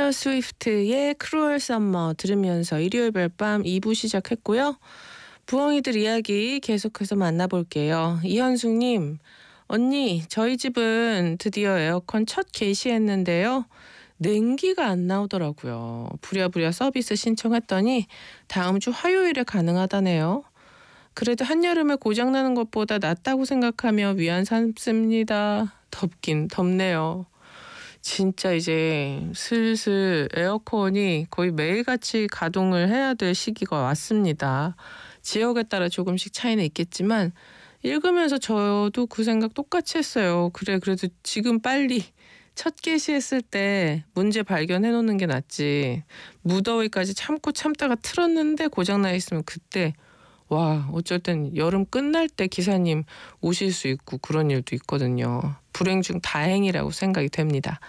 테일러 스위프트의 크루얼 썸머 들으면서 일요일 별밤 2부 시작했고요. 부엉이들 이야기 계속해서 만나볼게요. 이현숙님, 언니 저희 집은 드디어 에어컨 첫 개시했는데요. 냉기가 안 나오더라고요. 부랴부랴 서비스 신청했더니 다음 주 화요일에 가능하다네요. 그래도 한여름에 고장나는 것보다 낫다고 생각하며 위안 삼습니다. 덥긴 덥네요. 진짜 이제 슬슬 에어컨이 거의 매일같이 가동을 해야 될 시기가 왔습니다. 지역에 따라 조금씩 차이는 있겠지만 읽으면서 저도 그 생각 똑같이 했어요. 그래 그래도 지금 빨리 첫 개시했을 때 문제 발견해 놓는 게 낫지. 무더위까지 참고 참다가 틀었는데 고장나 있으면 그때 와 어쩔 땐 여름 끝날 때 기사님 오실 수 있고 그런 일도 있거든요. 불행 중 다행이라고 생각이 됩니다.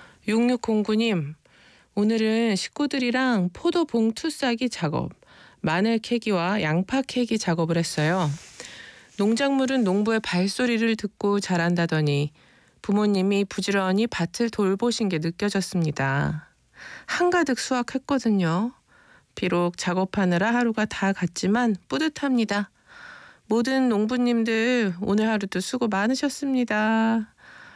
6609님, 오늘은 식구들이랑 포도 봉투 싸기 작업, 마늘 캐기와 양파 캐기 작업을 했어요. 농작물은 농부의 발소리를 듣고 자란다더니 부모님이 부지런히 밭을 돌보신 게 느껴졌습니다. 한가득 수확했거든요. 비록 작업하느라 하루가 다 갔지만 뿌듯합니다. 모든 농부님들 오늘 하루도 수고 많으셨습니다.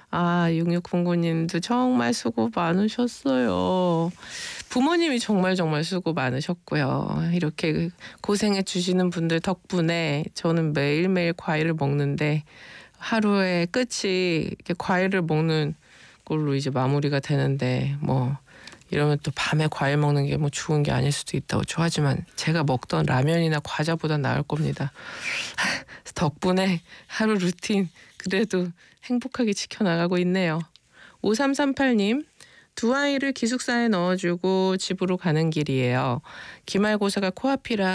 6609님도 정말 수고 많으셨어요. 부모님이 정말 수고 많으셨고요. 이렇게 고생해 주시는 분들 덕분에 저는 매일매일 과일을 먹는데 하루의 끝이 이렇게 과일을 먹는 걸로 이제 마무리가 되는데 뭐 이러면 또 밤에 과일 먹는 게 뭐 좋은 게 아닐 수도 있다고 좋아하지만 제가 먹던 라면이나 과자보다 나을 겁니다. 덕분에 하루 루틴 그래도 행복하게 지켜나가고 있네요. 5338님, 두 아이를 기숙사에 넣어주고 집으로 가는 길이에요. 기말고사가 코앞이라